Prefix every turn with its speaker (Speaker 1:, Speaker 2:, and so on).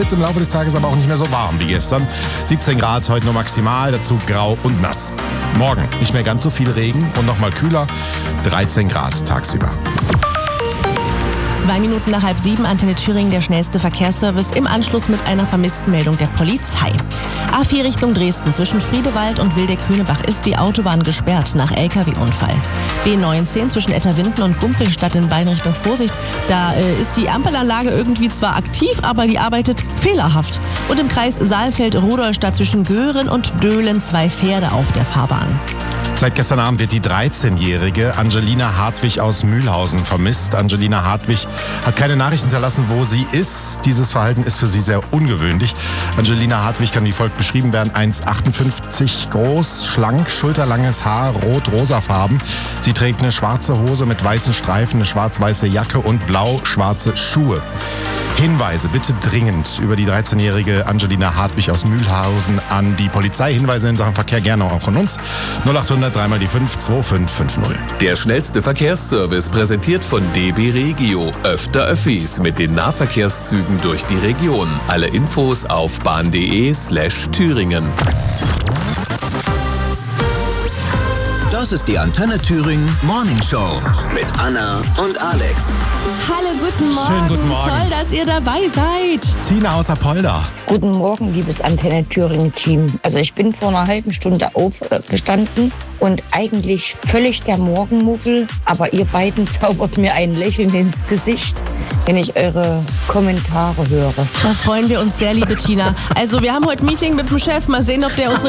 Speaker 1: Jetzt im Laufe des Tages aber auch nicht mehr so warm wie gestern. 17 Grad, heute nur maximal, dazu grau und nass. Morgen nicht mehr ganz so viel Regen und nochmal kühler, 13 Grad tagsüber.
Speaker 2: 2 Minuten nach 6:30, Antenne Thüringen, der schnellste Verkehrsservice im Anschluss mit einer Vermisstenmeldung der Polizei. A4 Richtung Dresden, zwischen Friedewald und Wildeck-Höhnebach ist die Autobahn gesperrt nach LKW-Unfall. B19 zwischen Etterwinden und Gumpelstadt in Beinrichtung Vorsicht. Da ist die Ampelanlage irgendwie zwar aktiv, aber die arbeitet fehlerhaft. Und im Kreis Saalfeld-Rudolstadt zwischen Göhren und Döhlen 2 Pferde auf der Fahrbahn.
Speaker 1: Seit gestern Abend wird die 13-jährige Angelina Hartwig aus Mühlhausen vermisst. Angelina Hartwig hat keine Nachricht hinterlassen, wo sie ist. Dieses Verhalten ist für sie sehr ungewöhnlich. Angelina Hartwig kann wie folgt beschrieben werden: 1,58 groß, schlank, schulterlanges Haar, rot-rosafarben. Sie trägt eine schwarze Hose mit weißen Streifen, eine schwarz-weiße Jacke und blau-schwarze Schuhe. Hinweise bitte dringend über die 13-jährige Angelina Hartwig aus Mühlhausen an die Polizei. Hinweise in Sachen Verkehr gerne auch von uns. 0800 3 mal die 5 2550.
Speaker 3: Der schnellste Verkehrsservice präsentiert von DB Regio. Öfter Öffis mit den Nahverkehrszügen durch die Region. Alle Infos auf bahn.de/Thüringen.
Speaker 4: Das ist die Antenne Thüringen Morning Show mit Anna und Alex.
Speaker 2: Hallo, guten Morgen.
Speaker 1: Schönen guten Morgen.
Speaker 2: Toll, dass ihr dabei seid.
Speaker 1: Tina aus Apolda.
Speaker 5: Guten Morgen, liebes Antenne Thüringen-Team. Also ich bin vor einer halben Stunde aufgestanden und eigentlich völlig der Morgenmuffel, aber ihr beiden zaubert mir ein Lächeln ins Gesicht, wenn ich eure Kommentare höre.
Speaker 2: Da freuen wir uns sehr, liebe Tina. Also wir haben heute Meeting mit dem Chef. Mal sehen, ob der unsere